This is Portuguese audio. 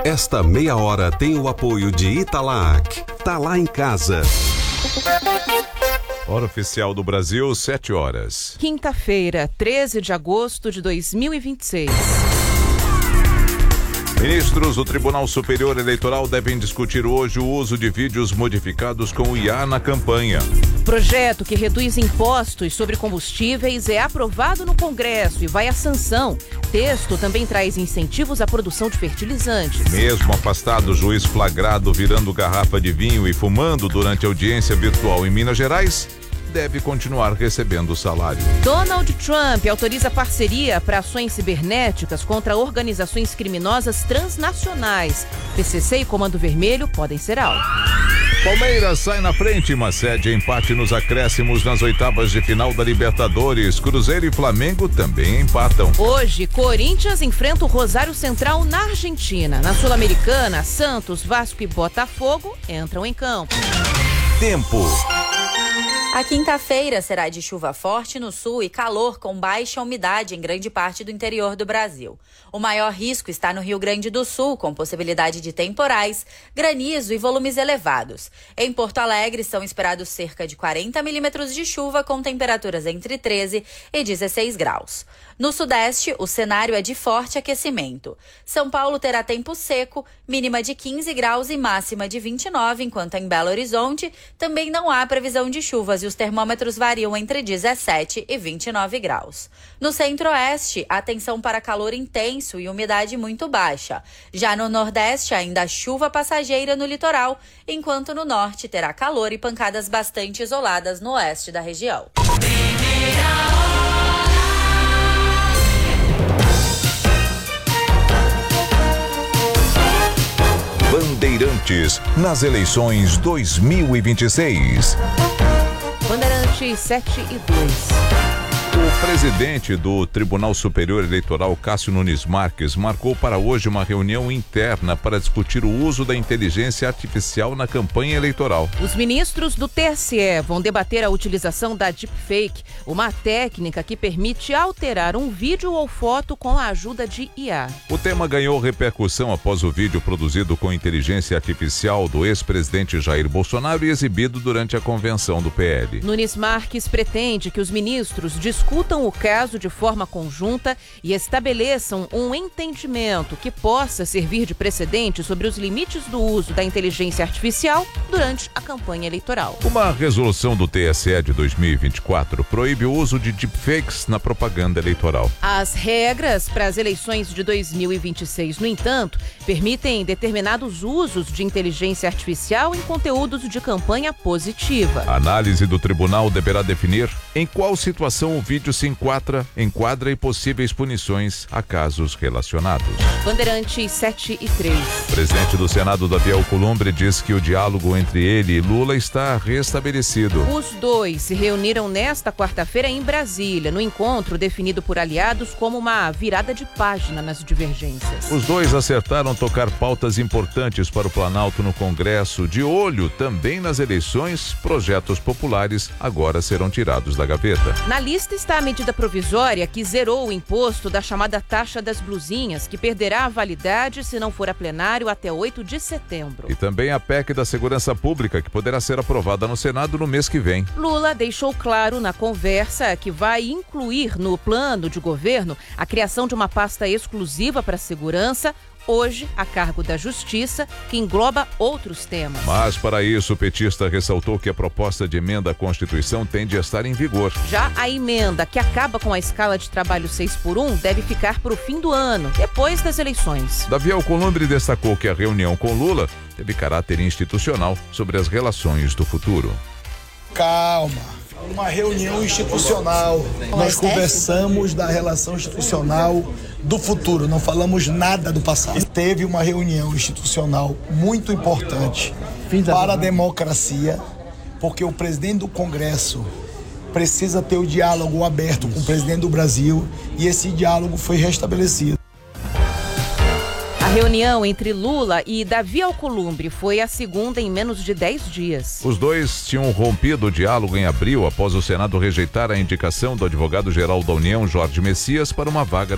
Esta meia hora tem o apoio de Italac. Tá lá em casa. Hora oficial do Brasil, 7 horas. Quinta-feira, 13 de agosto de 2026. Ministros do Tribunal Superior Eleitoral devem discutir hoje o uso de vídeos modificados com o IA na campanha. Projeto que reduz impostos sobre combustíveis é aprovado no Congresso e vai à sanção. Texto também traz incentivos à produção de fertilizantes. Mesmo afastado, o juiz flagrado virando garrafa de vinho e fumando durante audiência virtual em Minas Gerais deve continuar recebendo o salário. Donald Trump autoriza parceria para ações cibernéticas contra organizações criminosas transnacionais. PCC e Comando Vermelho podem ser alvo. Palmeiras sai na frente, mas cede empate nos acréscimos nas oitavas de final da Libertadores. Cruzeiro e Flamengo também empatam. Hoje, Corinthians enfrenta o Rosário Central na Argentina. Na Sul-Americana, Santos, Vasco e Botafogo entram em campo. Tempo. A quinta-feira será de chuva forte no sul e calor com baixa umidade em grande parte do interior do Brasil. O maior risco está no Rio Grande do Sul, com possibilidade de temporais, granizo e volumes elevados. Em Porto Alegre, são esperados cerca de 40 milímetros de chuva, com temperaturas entre 13 e 16 graus. No sudeste, o cenário é de forte aquecimento. São Paulo terá tempo seco, mínima de 15 graus e máxima de 29, enquanto em Belo Horizonte também não há previsão de chuvas e os termômetros variam entre 17 e 29 graus. No centro-oeste, atenção para calor intenso e umidade muito baixa. Já no nordeste, ainda chuva passageira no litoral, enquanto no norte terá calor e pancadas bastante isoladas no oeste da região. Bandeirantes nas eleições 2026. Bandeirantes 7 e 2. O presidente do Tribunal Superior Eleitoral, Cássio Nunes Marques, marcou para hoje uma reunião interna para discutir o uso da inteligência artificial na campanha eleitoral. Os ministros do TSE vão debater a utilização da deepfake, uma técnica que permite alterar um vídeo ou foto com a ajuda de IA. O tema ganhou repercussão após o vídeo produzido com inteligência artificial do ex-presidente Jair Bolsonaro e exibido durante a convenção do PL. Nunes Marques pretende que os ministros discutam o caso de forma conjunta e estabeleçam um entendimento que possa servir de precedente sobre os limites do uso da inteligência artificial durante a campanha eleitoral. Uma resolução do TSE de 2024 proíbe o uso de deepfakes na propaganda eleitoral. As regras para as eleições de 2026, no entanto, permitem determinados usos de inteligência artificial em conteúdos de campanha positiva. A análise do tribunal deverá definir em qual situação o vídeo se enquadra e possíveis punições a casos relacionados. Bandeirantes 7 e 3. O presidente do Senado, Davi Alcolumbre, diz que o diálogo entre ele e Lula está restabelecido. Os dois se reuniram nesta quarta-feira em Brasília, no encontro definido por aliados como uma virada de página nas divergências. Os dois acertaram tocar pautas importantes para o Planalto no Congresso. De olho também nas eleições, projetos populares agora serão tirados da gaveta. Na lista está a medida provisória que zerou o imposto da chamada taxa das blusinhas, que perderá a validade se não for a plenário até 8 de setembro. E também a PEC da Segurança Pública, que poderá ser aprovada no Senado no mês que vem. Lula deixou claro na conversa que vai incluir no plano de governo a criação de uma pasta exclusiva para a segurança, hoje a cargo da Justiça, que engloba outros temas. Mas, para isso, o petista ressaltou que a proposta de emenda à Constituição tende a estar em vigor. Já a emenda que acaba com a escala de trabalho 6x1 deve ficar para o fim do ano, depois das eleições. Davi Alcolumbre destacou que a reunião com Lula teve caráter institucional sobre as relações do futuro. Calma. Uma reunião institucional. Nós conversamos da relação institucional do futuro, não falamos nada do passado. Teve uma reunião institucional muito importante para a democracia, porque o presidente do Congresso precisa ter o diálogo aberto com o presidente do Brasil e esse diálogo foi restabelecido. A reunião entre Lula e Davi Alcolumbre foi a segunda em menos de 10 dias. Os dois tinham rompido o diálogo em abril após o Senado rejeitar a indicação do advogado-geral da União, Jorge Messias, para uma vaga